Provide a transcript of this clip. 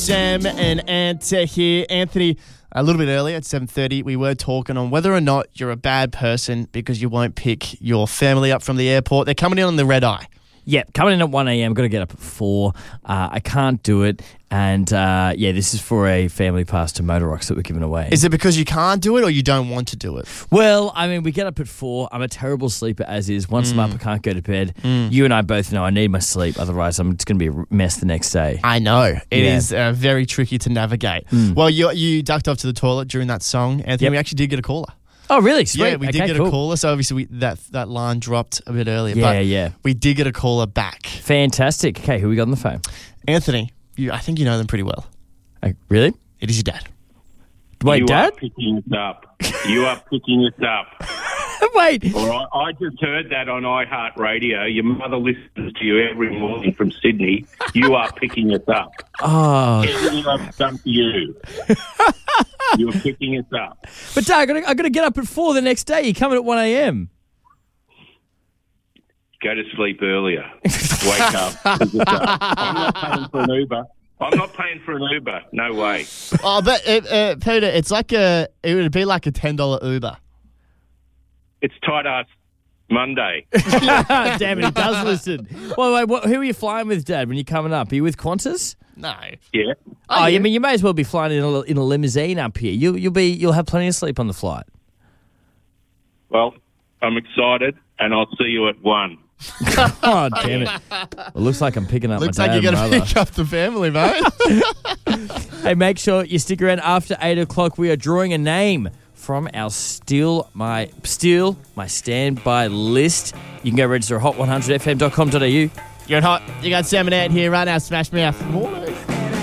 Sam and Ant here. Anthony, a little bit earlier at 7:30, we were talking on whether or not you're a bad person because you won't pick your family up from the airport. They're coming in on the red eye. Yep, coming in at 1 a.m. Got to get up at 4. I can't do it. And, this is for a family pass to Motor Rocks that we're giving away. Is it because you can't do it or you don't want to do it? Well, I mean, we get up at 4. I'm a terrible sleeper as is. Once I'm up, I can't go to bed. You and I both know I need my sleep. Otherwise, it's going to be a mess the next day. I know. It is very tricky to navigate. Well, you ducked off to the toilet during that song, Anthony. Yep. We actually did get a caller. Oh, really? Sweet. Yeah, we did get a caller. So obviously that line dropped a bit earlier. Yeah. We did get a caller back. Fantastic. Okay, who we got on the phone? Anthony, I think you know them pretty well. Really? It is your dad. Wait, Dad? You are picking us up. You are picking us up. Wait. All right, I just heard that on iHeartRadio. Your mother listens to you every morning from Sydney. You are picking us up. Oh. Everything I've done for you. You're picking us up. But, Dad, I got to get up at 4 the next day. You're coming at 1 a.m. Go to sleep earlier. Wake up. I'm not paying for an Uber. No way. Oh, but Peter, it's like it would be like a $10 Uber. It's tight ass Monday. Damn it, he does listen. Wait, who are you flying with, Dad, when you're coming up? Are you with Qantas? No. Yeah. I mean, you may as well be flying in a limousine up here. You'll have plenty of sleep on the flight. Well, I'm excited, and I'll see you at 1. Oh, damn it. It looks like I'm picking up Looks my dad like you're and going to brother. pick up the family, mate. Hey, make sure you stick around after 8 o'clock. We are drawing a name from our Steal My Standby list. You can go register at hot100fm.com.au. You're at Hot. You got Sam and Ant here right now. Smash Mouth. Morning.